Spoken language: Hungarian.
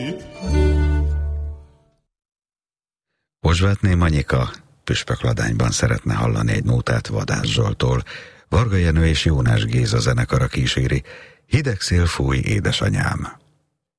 Ozsvátné Manyika Püspökladányban szeretne hallani egy nótát Vadász Zsolttól. Varga Jenő és Jónás Géza zenekara kíséri. Hideg szél fúj, édesanyám.